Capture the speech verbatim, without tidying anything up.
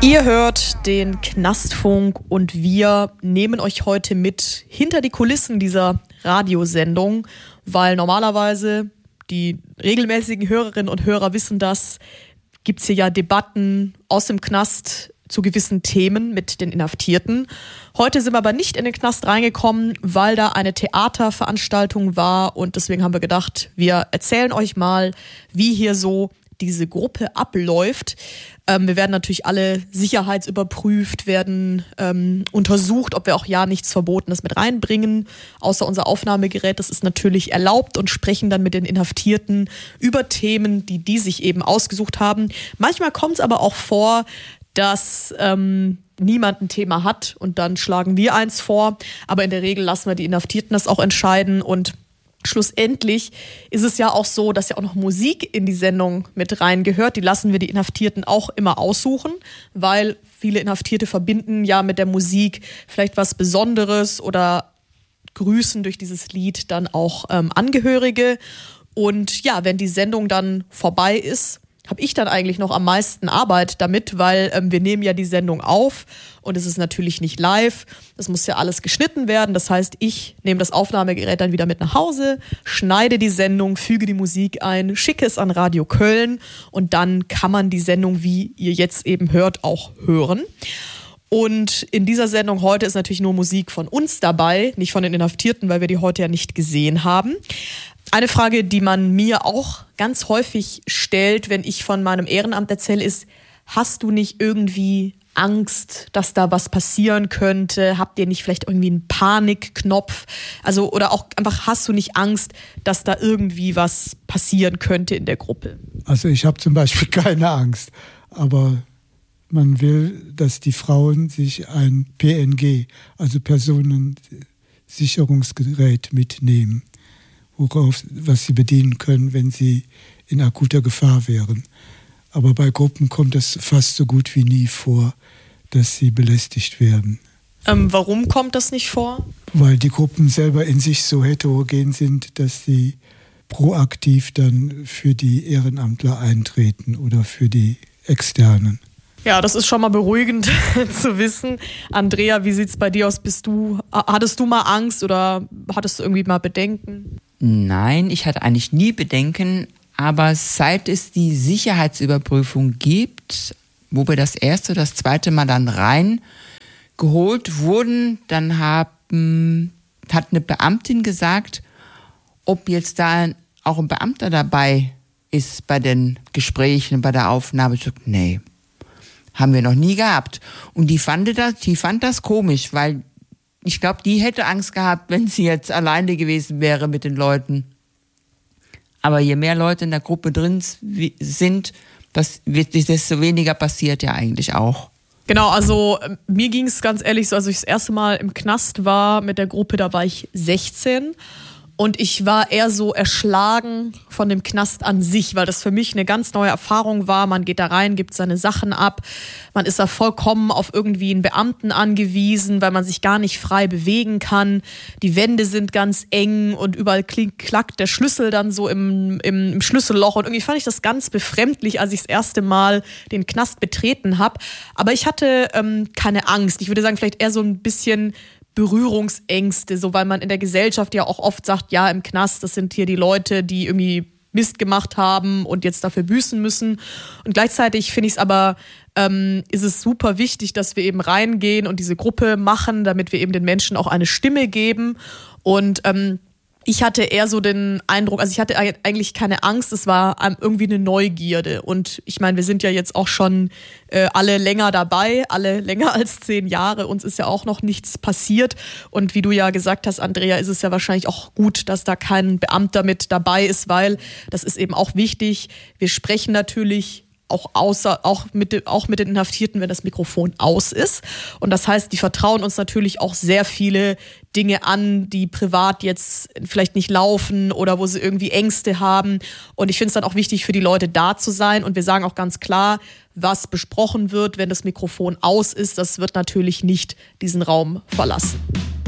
Ihr hört den Knastfunk und wir nehmen euch heute mit hinter die Kulissen dieser Radiosendung, weil normalerweise, die regelmäßigen Hörerinnen und Hörer wissen das, gibt es hier ja Debatten aus dem Knast zu gewissen Themen mit den Inhaftierten. Heute sind wir aber nicht in den Knast reingekommen, weil da eine Theaterveranstaltung war und deswegen haben wir gedacht, wir erzählen euch mal, wie hier so diese Gruppe abläuft. Ähm, wir werden natürlich alle sicherheitsüberprüft, werden ähm, untersucht, ob wir auch ja nichts Verbotenes mit reinbringen, außer unser Aufnahmegerät. Das ist natürlich erlaubt und sprechen dann mit den Inhaftierten über Themen, die die sich eben ausgesucht haben. Manchmal kommt es aber auch vor, dass ähm, niemand ein Thema hat und dann schlagen wir eins vor. Aber in der Regel lassen wir die Inhaftierten das auch entscheiden und schlussendlich ist es ja auch so, dass ja auch noch Musik in die Sendung mit reingehört. Die lassen wir die Inhaftierten auch immer aussuchen, weil viele Inhaftierte verbinden ja mit der Musik vielleicht was Besonderes oder grüßen durch dieses Lied dann auch ähm, Angehörige. Und ja, wenn die Sendung dann vorbei ist, habe ich dann eigentlich noch am meisten Arbeit damit, weil ähm, wir nehmen ja die Sendung auf und es ist natürlich nicht live. Das muss ja alles geschnitten werden. Das heißt, ich nehme das Aufnahmegerät dann wieder mit nach Hause, schneide die Sendung, füge die Musik ein, schicke es an Radio Köln und dann kann man die Sendung, wie ihr jetzt eben hört, auch hören. Und in dieser Sendung heute ist natürlich nur Musik von uns dabei, nicht von den Inhaftierten, weil wir die heute ja nicht gesehen haben. Eine Frage, die man mir auch ganz häufig stellt, wenn ich von meinem Ehrenamt erzähle, ist, hast du nicht irgendwie Angst, dass da was passieren könnte? Habt ihr nicht vielleicht irgendwie einen Panikknopf? Also, oder auch einfach, hast du nicht Angst, dass da irgendwie was passieren könnte in der Gruppe? Also ich habe zum Beispiel keine Angst, aber man will, dass die Frauen sich ein P N G, also Personensicherungsgerät mitnehmen, worauf, was sie bedienen können, wenn sie in akuter Gefahr wären. Aber bei Gruppen kommt es fast so gut wie nie vor, dass sie belästigt werden. Ähm, warum kommt das nicht vor? Weil die Gruppen selber in sich so heterogen sind, dass sie proaktiv dann für die Ehrenamtler eintreten oder für die Externen. Ja, das ist schon mal beruhigend zu wissen. Andrea, wie sieht's bei dir aus? Bist du, hattest du mal Angst oder hattest du irgendwie mal Bedenken? Nein, ich hatte eigentlich nie Bedenken, aber seit es die Sicherheitsüberprüfung gibt, wo wir das erste oder das zweite Mal dann reingeholt wurden, dann haben, hat eine Beamtin gesagt, ob jetzt da auch ein Beamter dabei ist bei den Gesprächen, bei der Aufnahme. Ich sagte, nee, haben wir noch nie gehabt. Und die fand das, die fand das komisch, weil ich glaube, die hätte Angst gehabt, wenn sie jetzt alleine gewesen wäre mit den Leuten. Aber je mehr Leute in der Gruppe drin sind, das wird, desto weniger passiert ja eigentlich auch. Genau, also mir ging es ganz ehrlich so, als ich das erste Mal im Knast war mit der Gruppe, da war ich sechzehn. Und ich war eher so erschlagen von dem Knast an sich, weil das für mich eine ganz neue Erfahrung war. Man geht da rein, gibt seine Sachen ab. Man ist da vollkommen auf irgendwie einen Beamten angewiesen, weil man sich gar nicht frei bewegen kann. Die Wände sind ganz eng und überall klingt, klackt der Schlüssel dann so im, im, im Schlüsselloch. Und irgendwie fand ich das ganz befremdlich, als ich das erste Mal den Knast betreten habe. Aber ich hatte ähm, keine Angst. Ich würde sagen, vielleicht eher so ein bisschen Berührungsängste, so weil man in der Gesellschaft ja auch oft sagt, ja, im Knast, das sind hier die Leute, die irgendwie Mist gemacht haben und jetzt dafür büßen müssen. Und gleichzeitig finde ich es aber, ähm, ist es super wichtig, dass wir eben reingehen und diese Gruppe machen, damit wir eben den Menschen auch eine Stimme geben. Und ähm, ich hatte eher so den Eindruck, also ich hatte eigentlich keine Angst, es war irgendwie eine Neugierde. Und ich meine, wir sind ja jetzt auch schon äh, alle länger dabei, alle länger als zehn Jahre. Uns ist ja auch noch nichts passiert. Und wie du ja gesagt hast, Andrea, ist es ja wahrscheinlich auch gut, dass da kein Beamter mit dabei ist, weil das ist eben auch wichtig. Wir sprechen natürlich auch außer, auch mit, auch mit den Inhaftierten, wenn das Mikrofon aus ist. Und das heißt, die vertrauen uns natürlich auch sehr viele Dinge an, die privat jetzt vielleicht nicht laufen oder wo sie irgendwie Ängste haben. Und ich finde es dann auch wichtig für die Leute da zu sein. Und wir sagen auch ganz klar, was besprochen wird, wenn das Mikrofon aus ist, das wird natürlich nicht diesen Raum verlassen.